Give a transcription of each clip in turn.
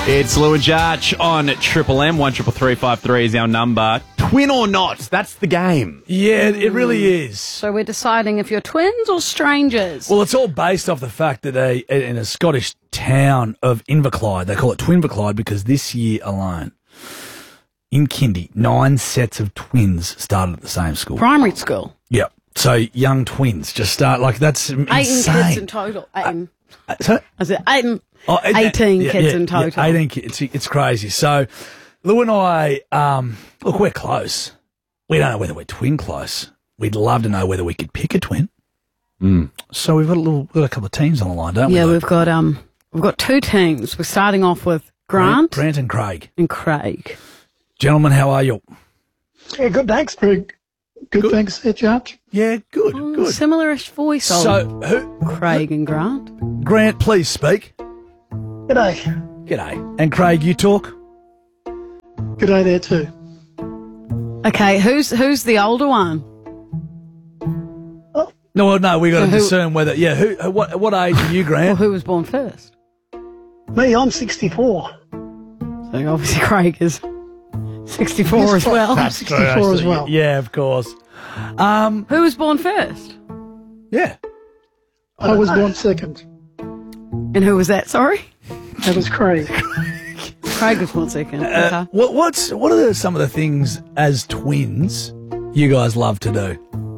It's Lou and Jarch on Triple M. 133353 is our number. Twin or not? That's the game. Yeah, it really is. So we're deciding if you're twins or strangers. Well, it's all based off the fact that in a Scottish town of Inverclyde, they call it Twinverclyde because this year alone, in kindy, 9 sets of twins started at the same school. Primary school. Yep. So young twins just start that's 18 insane. kids in total. 18. So, I said 18. Oh, 18 kids in total. 18 kids. It's crazy. So, Lou and I, look, we're close. We don't know whether we're twin close. We'd love to know whether we could pick a twin. So we've got a couple of teams on the line, don't we? Yeah, Lou? we've got two teams. We're starting off with Grant and Craig. and Craig. Gentlemen, how are you? Yeah, good, thanks. Very good, thanks, Jarch. Yeah, good. Similar-ish voice So, of Craig and Grant. Grant, please speak. G'day. G'day. And Craig, you talk? G'day there too. Okay, who's the older one? No, we got to So who- discern whether. Yeah, what age are you, Or Grant? who was born first? Me, I'm 64. So obviously Craig is 64 as well. I'm 64 as well. Yeah, of course. Who was born first? Yeah. I was born second. And who was that, sorry? That was Craig. Craig was born second. Okay. What are some of the things as twins you guys love to do?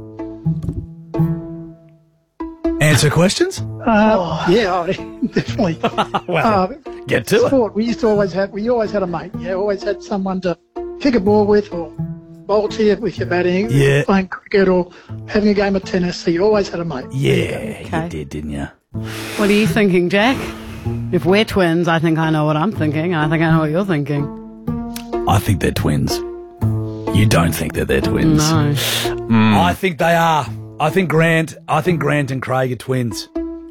Answer questions? Yeah, definitely. Get to it. Sport. We always had a mate. Yeah, always had someone to kick a ball with or bowl to you with your batting. Yeah. Playing cricket or having a game of tennis. So you always had a mate. Yeah, Okay. you did, didn't you? What are you thinking, Jack? If we're twins, I think I know what I'm thinking. I think I know what you're thinking. I think they're twins. You don't think that they're twins? No. I think they are. I think Grant and Craig are twins.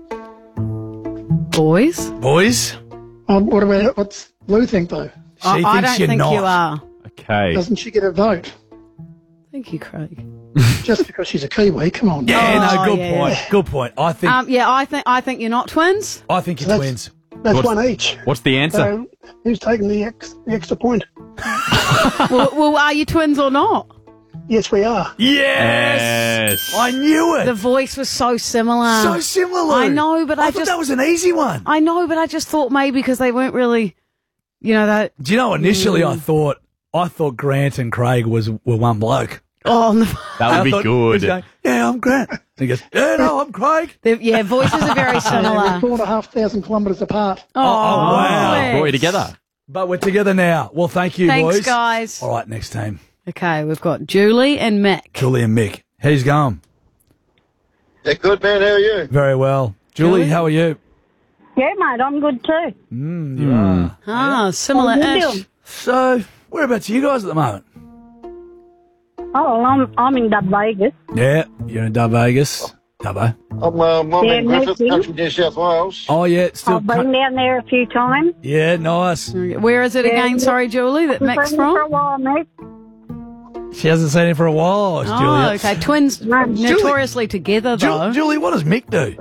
Boys? Boys? What's Lou think though? She I thinks don't you're think not. you are. Okay. Doesn't she get a vote? Thank you, Craig. Just because she's a Kiwi? Come on. Yeah, Oh, no, good yeah. point. Good point. I think I think you're not twins. you're twins. That's What's- one each. What's the answer? So who's taking the extra point? well, are you twins or not? Yes, we are. Yes! I knew it. The voice was so similar. So similar. I know, but I thought that was an easy one. I know, but I just thought maybe because they weren't really, that. Do you know? Initially, I thought Grant and Craig were one bloke. Oh, no. That would be he was good. going, yeah, I'm Grant. And he goes, yeah, no, I'm Craig. Yeah, voices are very We're similar. 4,500 kilometres apart. Oh, wow. bless. Brought you together. But we're together now. Well, thank you, Thanks, boys. guys. All right, next team. Okay, we've got Julie and Mick. Julie and Mick. How's it going? Yeah, good, man. How are you? Very well. Julie, how are you? Yeah, mate, I'm good too. You are. Ah, similar-ish. So, whereabouts are you guys at the moment? Oh, well, I'm in Dub Vegas. Yeah, you're in Dub Vegas. Dubbo. I'm Yeah, in Griffith, maybe. country New South Wales. Oh, yeah, still. I've been down there a few times. Yeah, nice. Where is it again? Sorry, Julie, that Mick's Been there for a from? while, mate. She hasn't seen him for a while, Oh, Julia. okay. Twins notoriously together, though. Julie, what does Mick do?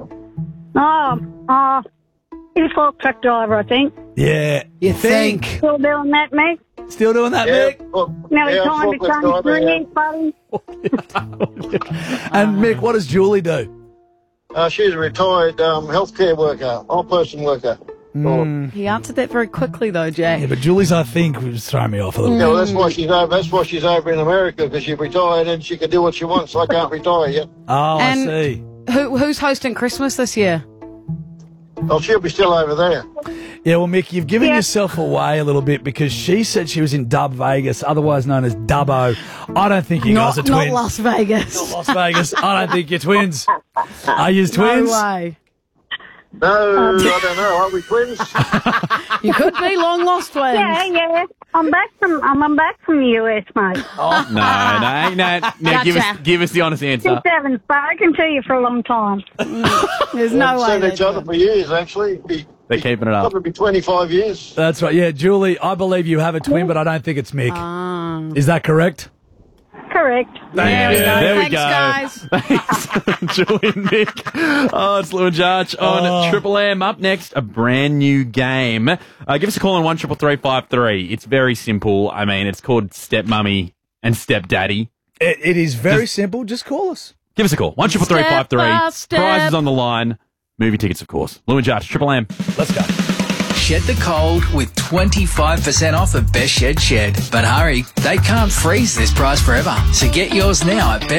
He's a fork truck driver, I think. Yeah. You think? Still doing that, mate. Still doing that, Yeah, Mick? well, Nearly yeah, time to forklift change driver, yeah. careers, buddy. And Mick, what does Julie do? She's a retired healthcare worker, old person worker. He answered that very quickly, though, Jack. Yeah, but Julie's, I think, was throwing me off a little Yeah, bit. well, that's why she's over. That's why she's over in America, because she's retired and she can do what she wants. I can't retire yet. Oh, And- I see. Who's hosting Christmas this year? Oh, she'll be still over there. Yeah, well, Mick, you've given yourself away a little bit because she said she was in Dub Vegas, otherwise known as Dubbo. I don't think you guys are Not twins. Las Vegas. Las Vegas. I don't think you're twins. Are you twins? No way. No, I don't know. Are we twins? You could be long lost twins. Yeah. I'm back from the US, mate. Oh, no. Give us the honest answer. Just haven't spoken to you for a long time. There's no way. We've seen they're each other twins. for years, actually. They're keeping it up. Probably 25 years. That's right. Yeah, Julie, I believe you have a twin, but I don't think it's Mick. Is that correct? Correct. There we go. There we Thanks, go. guys. Thanks, Julian Nick. Oh, it's Lou and Jarch on Triple M. Up next, a brand new game. Give us a call on 133353. It's very simple. I mean, it's called Step Mummy and Step Daddy. It is very simple. Just call us. Give us a call. 133353. Step by step. Prizes on the line. Movie tickets, of course. Lou and Jarch, Triple M. Let's go. Shed the cold with 25% off at Best Shed Shed. But hurry, they can't freeze this price forever. So get yours now at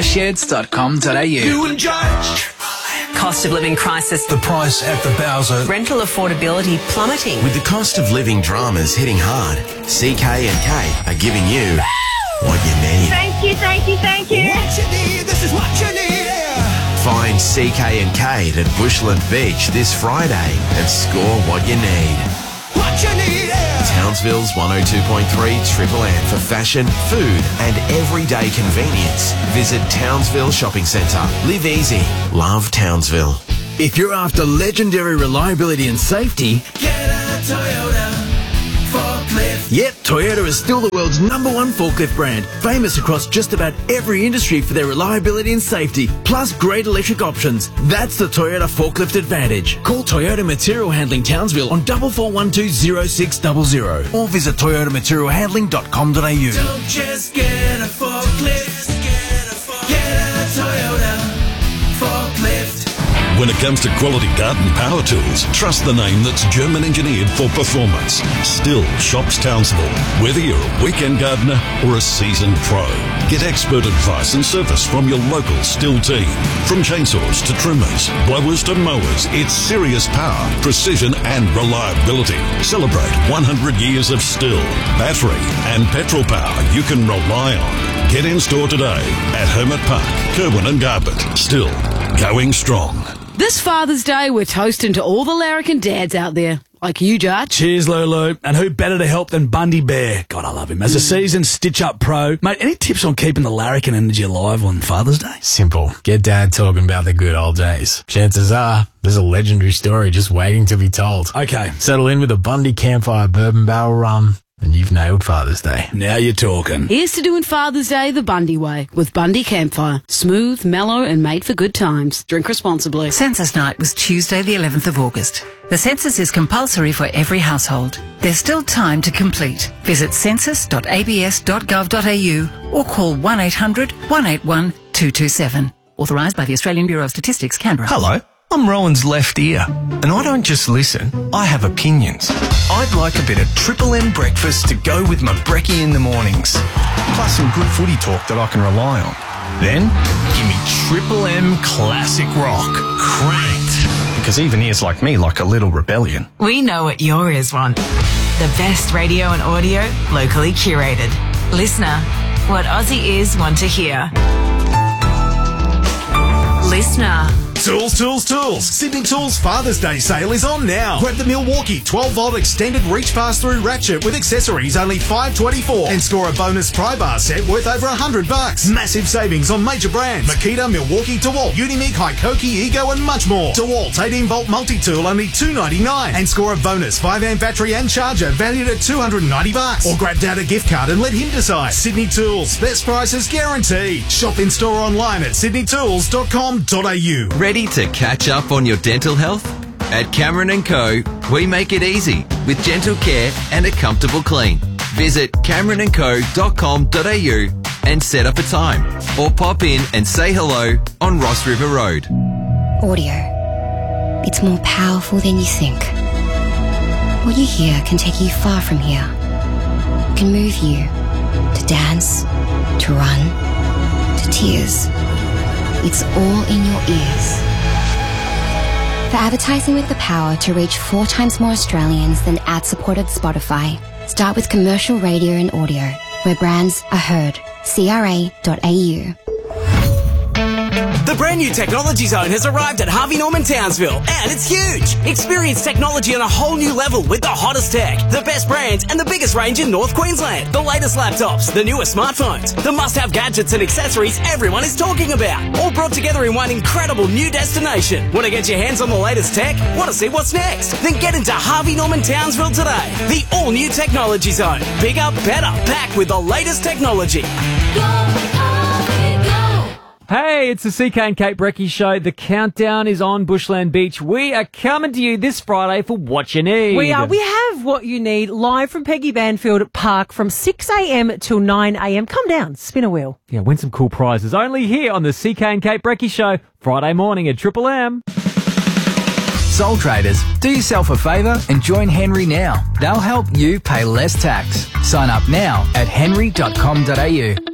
bestsheds.com.au. Cost of living crisis. The price at the Bowser. Rental affordability plummeting. With the cost of living dramas hitting hard, CK&K are giving you what you need. Thank you, thank you, thank you. What you need, this is what you need. Find CK&K at Bushland Beach this Friday and score what you need. What you need. Townsville's 102.3 Triple M for fashion, food and everyday convenience. Visit Townsville Shopping Centre. Live easy. Love Townsville. If you're after legendary reliability and safety, get a Toyota forklift. Yep, Toyota is still the world's #1 forklift brand, famous across just about every industry for their reliability and safety, plus great electric options. That's the Toyota Forklift Advantage. Call Toyota Material Handling Townsville on 44120600 or visit toyotamaterialhandling.com.au. Don't just get a forklift, get a Toyota forklift. When it comes to quality garden power tools, trust the name that's German engineered for performance. Still Shops Townsville. Whether you're a weekend gardener or a seasoned pro, get expert advice and service from your local Still team. From chainsaws to trimmers, blowers to mowers, it's serious power, precision and reliability. Celebrate 100 years of Still. Battery and petrol power you can rely on. Get in store today at Hermit Park, Kerwin and Garbutt. Still going strong. This Father's Day, we're toasting to all the larrikin dads out there, like you, Jarch. Cheers, Lulu. And who better to help than Bundy Bear? God, I love him. As a seasoned stitch-up pro. Mate, any tips on keeping the larrikin energy alive on Father's Day? Simple. Get Dad talking about the good old days. Chances are there's a legendary story just waiting to be told. Okay. Settle in with a Bundy Campfire Bourbon Barrel Rum, and you've nailed Father's Day. Now you're talking. Here's to doing Father's Day the Bundy way with Bundy Campfire. Smooth, mellow, and made for good times. Drink responsibly. Census night was Tuesday, the 11th of August. The census is compulsory for every household. There's still time to complete. Visit census.abs.gov.au or call 1-800-181-227. Authorised by the Australian Bureau of Statistics, Canberra. Hello, I'm Rowan's left ear, and I don't just listen, I have opinions. I'd like a bit of Triple M breakfast to go with my brekkie in the mornings, plus some good footy talk that I can rely on. Then, give me Triple M Classic Rock, cranked. Because even ears like me like a little rebellion. We know what your ears want. The best radio and audio, locally curated. Listener, what Aussie ears want to hear. Listener. Tools, tools, tools. Sydney Tools Father's Day sale is on now. Grab the Milwaukee 12-volt extended reach pass-through ratchet with accessories only $5.24 and score a bonus pry bar set worth over $100. Massive savings on major brands. Makita, Milwaukee, DeWalt, Unimig, Hikoki, Ego and much more. DeWalt 18-volt multi-tool only $2.99 and score a bonus 5-amp battery and charger valued at $290. Or grab Dad a gift card and let him decide. Sydney Tools. Best prices guaranteed. Shop in-store online at sydneytools.com.au. Ready to catch up on your dental health? At Cameron & Co, we make it easy with gentle care and a comfortable clean. Visit cameronandco.com.au and set up a time or pop in and say hello on Ross River Road. Audio. It's more powerful than you think. What you hear can take you far from here. It can move you to dance, to run, to tears. It's all in your ears. For advertising with the power to reach 4 times more Australians than ad-supported Spotify, start with commercial radio and audio, where brands are heard. CRA.au. The brand new Technology Zone has arrived at Harvey Norman Townsville, and it's huge! Experience technology on a whole new level with the hottest tech, the best brands, and the biggest range in North Queensland. The latest laptops, the newest smartphones, the must-have gadgets and accessories everyone is talking about, all brought together in one incredible new destination. Want to get your hands on the latest tech? Want to see what's next? Then get into Harvey Norman Townsville today. The all-new Technology Zone. Bigger, better, packed with the latest technology. Go, Harvey, go. Hey, it's the CK and Kate Brecky Show. The countdown is on Bushland Beach. We are coming to you this Friday for What You Need. We are. We have What You Need live from Peggy Banfield Park from 6 a.m. till 9 a.m. Come down, spin a wheel. Yeah, win some cool prizes. Only here on the CK and Kate Brecky Show, Friday morning at Triple M. Sole traders, do yourself a favour and join Henry now. They'll help you pay less tax. Sign up now at henry.com.au.